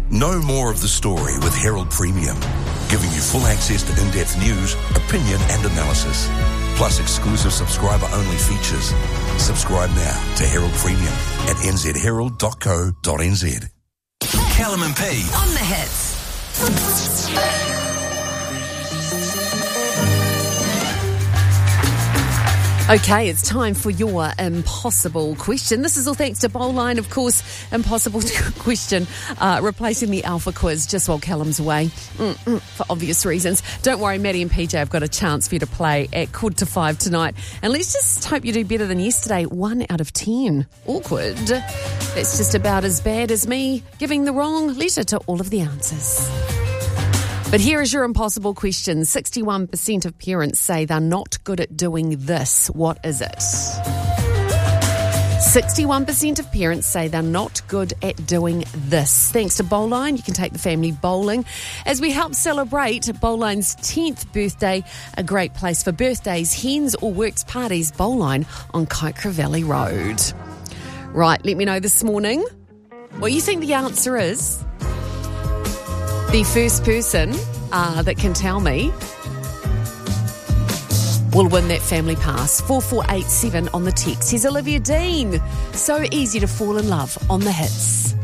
Know more of the story with Herald Premium, giving you full access to in-depth news, opinion and analysis, plus exclusive subscriber-only features. Subscribe now to Herald Premium at nzherald.co.nz. Callum and P on the hits. Okay, it's time for your impossible question. This is all thanks to Bowline, of course. Impossible question, replacing the Alpha quiz just while Callum's away, for obvious reasons. Don't worry, Maddie and PJ have got a chance for you to play at 4:45 tonight. And let's just hope you do better than yesterday. 1 out of 10. Awkward. That's just about as bad as me giving the wrong letter to all of the answers. But here is your impossible question. 61% of parents say they're not good at doing this. What is it? 61% of parents say they're not good at doing this. Thanks to Bowline, you can take the family bowling as we help celebrate Bowline's 10th birthday. A great place for birthdays, hens or works parties. Bowline on Kaikoura Valley Road. Right, let me know this morning what you think the answer is. The first person that can tell me will win that family pass. 4487 on the text. Here's Olivia Dean. So easy to fall in love on the hits.